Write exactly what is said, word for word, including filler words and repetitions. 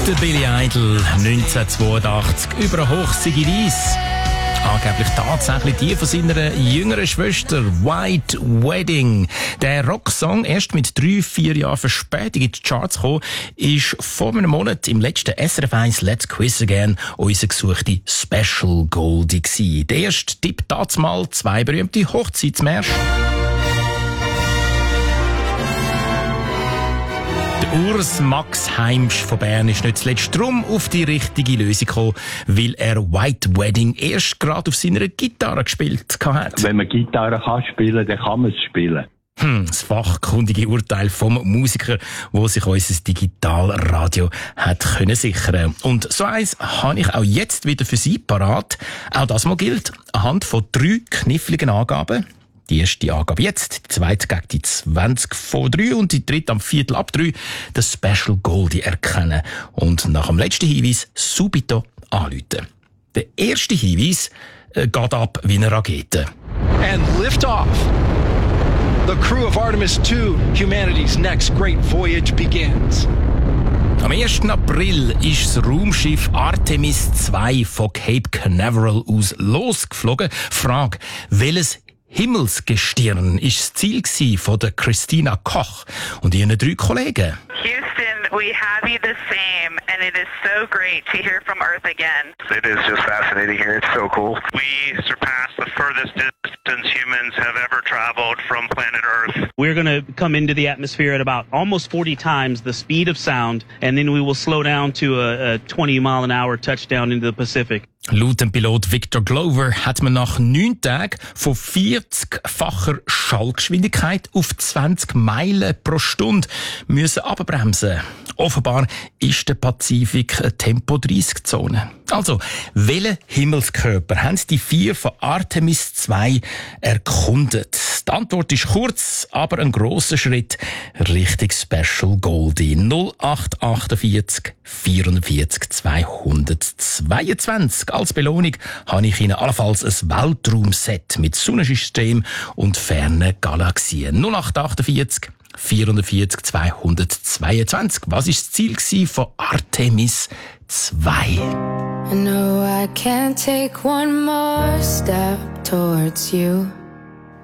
Der Billy Idol neunzehnhundertzweiundachtzig über eine hochzige Weise. Angeblich tatsächlich die von seiner jüngeren Schwester White Wedding. Der Rocksong, erst mit drei, vier Jahren Verspätung in die Charts gekommen, ist vor einem Monat im letzten S R F eins Let's Quiz Again unser gesuchte Special Goldie gewesen. Der erste Tipp dazu mal zwei berühmte Hochzeitsmärsche. Urs Max Heimsch von Bern ist nicht zuletzt drum auf die richtige Lösung gekommen, weil er White Wedding erst gerade auf seiner Gitarre gespielt hat. Wenn man Gitarre kann spielen, dann kann man es spielen. Hm, das fachkundige Urteil vom Musiker, wo sich unser Digitalradio hat können sichern. Und so eins habe ich auch jetzt wieder für Sie parat. Auch das mal gilt anhand von drei kniffligen Angaben. Die erste Angabe jetzt, die zweite gegen die zwanzig vor drei und die dritte am Viertel ab drei das Special Goldie erkennen und nach dem letzten Hinweis subito anrufen. Der erste Hinweis äh, geht ab wie eine Rakete. And lift off. The crew of Artemis two, humanity's next great voyage begins. Am ersten April ist das Raumschiff Artemis zwei von Cape Canaveral aus losgeflogen. Frage, welches Himmelsgestirn ist das Ziel von der Christina Koch und ihren drei Kollegen. Houston, we have you the same, and it is so great to hear from Earth again. It is just fascinating here. It's so cool. We surpassed the furthest distance humans have ever traveled from planet Earth. We're going to come into the atmosphere at about almost forty times the speed of sound, and then we will slow down to a, a twenty mile an hour touchdown into the Pacific. Laut dem Pilot Victor Glover hat man nach neun Tagen von vierzigfacher Schallgeschwindigkeit auf zwanzig Meilen pro Stunde müssen abbremsen. Offenbar ist der Pazifik eine Tempo dreißig Zone. Also, welchen Himmelskörper haben die vier von Artemis zwei erkundet? Die Antwort ist kurz, aber ein grosser Schritt Richtung Special Goldie. null acht achtundvierzig vierundvierzig zweihundertzweiundzwanzig. Als Belohnung habe ich Ihnen allenfalls ein Weltraumset mit Sonnensystem und fernen Galaxien. null acht achtundvierzig vierundvierzig zweihundertzweiundzwanzig. Was war das Ziel von Artemis zwei? I know I can't take one more step towards you.